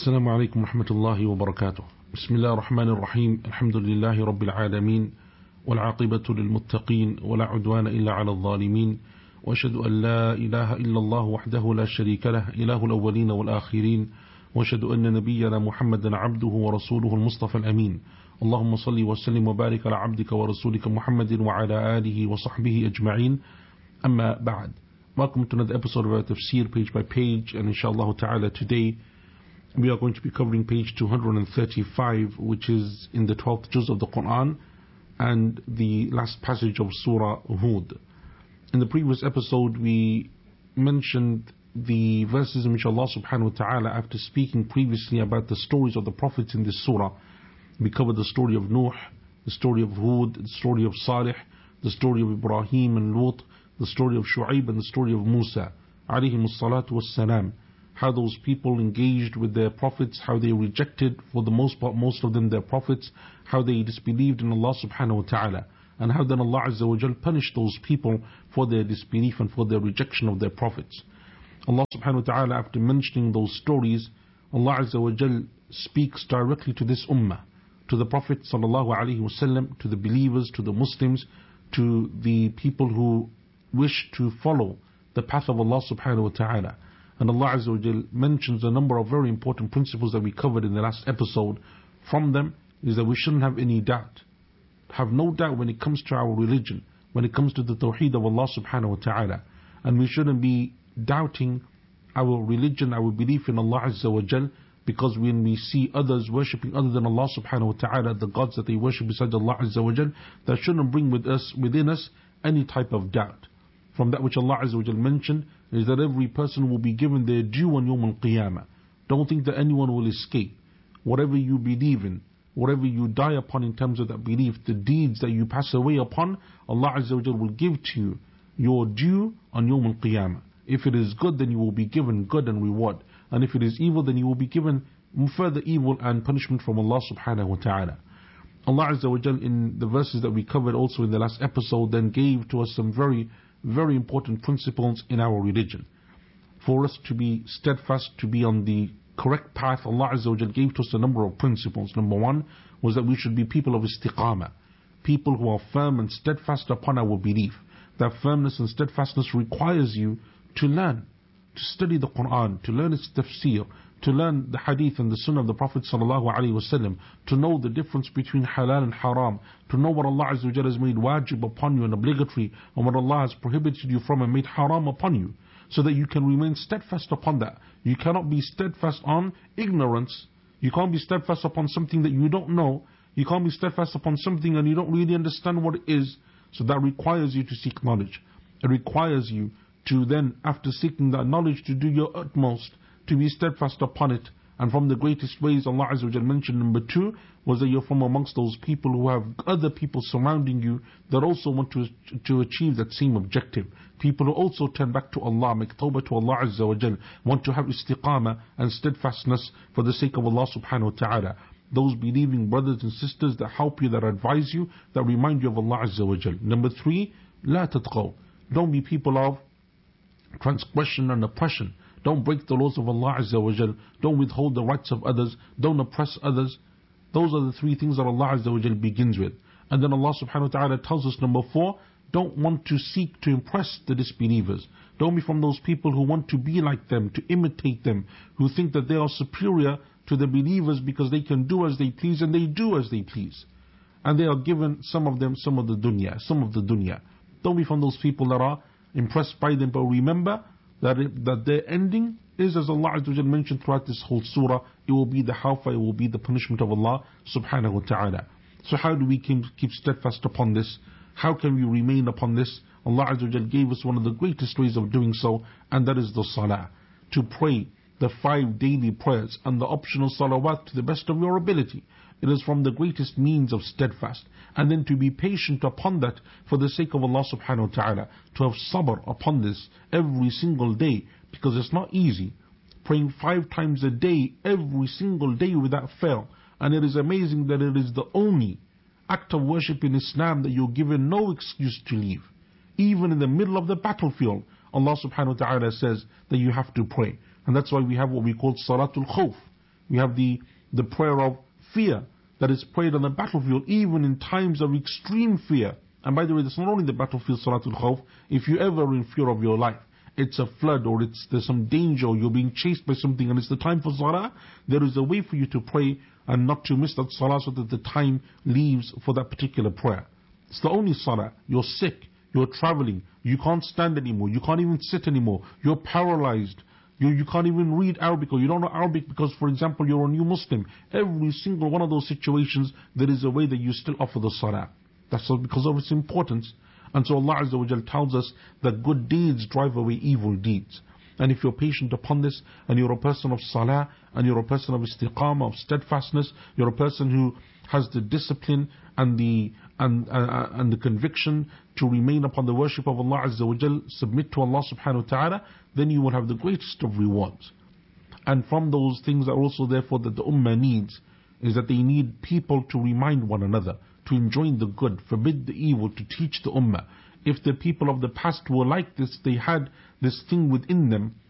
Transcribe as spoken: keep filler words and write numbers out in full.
السلام عليكم ورحمة الله وبركاته. بسم الله الرحمن الرحيم. الحمد لله رب العالمين، والعاقبة للمتقين، ولا عدوان إلا على الظالمين، وأشهد أن لا إله إلا الله وحده لا شريك له، إله الأولين والآخرين، وأشهد أن نبينا محمدا عبده ورسوله المصطفى الأمين. اللهم صل وسلم وبارك على عبدك ورسولك محمد وعلى آله وصحبه أجمعين. أما بعد. Welcome to another episode of our Tafsir page by page, and inshallah ta'ala today we are going to be covering page two hundred thirty-five, which is in the twelfth juz of the Quran and the last passage of Surah Hud. In the previous episode we mentioned the verses in which Allah subhanahu wa ta'ala, after speaking previously about the stories of the prophets in this surah, we covered the story of Nuh, the story of Hud, the story of Salih, the story of Ibrahim and Lut, the story of Shu'aib and the story of Musa alayhim as-salatu was-salam. How those people engaged with their prophets, how they rejected for the most part, most of them, their prophets, how they disbelieved in Allah subhanahu wa ta'ala, and how then Allah Azza wa Jal punished those people for their disbelief and for their rejection of their prophets. Allah subhanahu wa ta'ala, after mentioning those stories, Allah Azza wa Jal speaks directly to this ummah, to the Prophet sallallahu alaihi wasallam, to the believers, to the Muslims, to the people who wish to follow the path of Allah subhanahu wa ta'ala. And Allah Azza wa Jal mentions a number of very important principles that we covered in the last episode. From them is that we shouldn't have any doubt. Have no doubt when it comes to our religion, when it comes to the tawheed of Allah subhanahu wa ta'ala. And we shouldn't be doubting our religion, our belief in Allah Azza wa Jal, because when we see others worshipping other than Allah subhanahu wa ta'ala, the gods that they worship besides Allah Azza wa Jal, that shouldn't bring with us, within us any type of doubt. From that which Allah Azza wa Jal mentioned is that every person will be given their due on Yawm al-Qiyamah. Don't think that anyone will escape. Whatever you believe in, whatever you die upon in terms of that belief, the deeds that you pass away upon, Allah Azza wa Jal will give to you your due on Yawm al-Qiyamah. If it is good, then you will be given good and reward. And if it is evil, then you will be given further evil and punishment from Allah subhanahu wa ta'ala. Allah Azza wa Jal, in the verses that we covered also in the last episode, then gave to us some very very important principles in our religion. For us to be steadfast, to be on the correct path, Allah Azza wa Jal gave to us a number of principles. Number one was that we should be people of istiqamah, people who are firm and steadfast upon our belief. That firmness and steadfastness requires you to learn, to study the Quran, to learn its tafsir, to learn the hadith and the sunnah of the Prophet sallallahu alaihi wasallam, to know the difference between halal and haram, to know what Allah Azza wa Jalla has made wajib upon you and obligatory, and what Allah has prohibited you from and made haram upon you, so that you can remain steadfast upon that. You cannot be steadfast on ignorance. You can't be steadfast upon something that you don't know. You can't be steadfast upon something and you don't really understand what it is. So that requires you to seek knowledge. It requires you to then, after seeking that knowledge, to do your utmost to be steadfast upon it. And from the greatest ways Allah Azza wa Jal mentioned, number two, was that you're from amongst those people who have other people surrounding you that also want to to achieve that same objective. People who also turn back to Allah, make tawbah to Allah Azza wa Jal, want to have istiqamah and steadfastness for the sake of Allah subhanahu wa ta'ala. Those believing brothers and sisters that help you, that advise you, that remind you of Allah Azza wa Jal. Number three, la tatqaw. Don't be people of transgression and oppression. Don't break the laws of Allah Azza wa Jal. Don't withhold the rights of others. Don't oppress others. Those are the three things that Allah Azza wa Jal begins with. And then Allah subhanahu wa ta'ala tells us, number four, don't want to seek to impress the disbelievers. Don't be from those people who want to be like them, to imitate them, who think that they are superior to the believers because they can do as they please, and they do as they please. And they are given, some of them, some of the dunya, some of the dunya. Don't be from those people that are impressed by them, but remember that it, that their ending is, as Allah Azza wa Jal mentioned throughout this whole surah, it will be the hellfire, it will be the punishment of Allah subhanahu wa ta'ala. So how do we keep, keep steadfast upon this? How can we remain upon this? Allah Azza wa Jal gave us one of the greatest ways of doing so, and that is the salah. To pray the five daily prayers and the optional salawat to the best of your ability. It is from the greatest means of steadfast. And then to be patient upon that for the sake of Allah subhanahu wa ta'ala. To have sabr upon this every single day, because it's not easy. Praying five times a day, every single day without fail. And it is amazing that it is the only act of worship in Islam that you're given no excuse to leave. Even in the middle of the battlefield, Allah subhanahu wa ta'ala says that you have to pray. And that's why we have what we call Salatul Khawf. We have the, the prayer of fear that is prayed on the battlefield, even in times of extreme fear. And by the way, it's not only the battlefield, Salatul Khawf. If you ever in fear of your life, it's a flood or it's there's some danger or you're being chased by something and it's the time for Salah, there is a way for you to pray and not to miss that Salah so that the time leaves for that particular prayer. It's the only Salah. You're sick, you're traveling, you can't stand anymore, you can't even sit anymore, you're paralyzed. You, you can't even read Arabic or you don't know Arabic because, for example, you're a new Muslim. Every single one of those situations, there is a way that you still offer the Salah. That's because of its importance. And so Allah Azza wa Jal tells us that good deeds drive away evil deeds. And if you're patient upon this, and you're a person of Salah, and you're a person of istiqamah, of steadfastness, you're a person who has the discipline and the and uh, and the conviction to remain upon the worship of Allah Azza wa Jal, submit to Allah Subhanahu wa Ta'ala, then you will have the greatest of rewards. And from those things are also therefore that the Ummah needs, is that they need people to remind one another, to enjoin the good, forbid the evil, to teach the Ummah. If the people of the past were like this, they had this thing within them